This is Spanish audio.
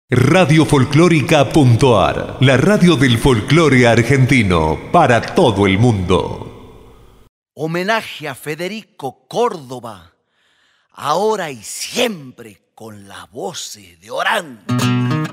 Radiofolclórica.ar, la radio del folclore argentino para todo el mundo. Homenaje a Federico Córdoba, ahora y siempre con las voces de Orán.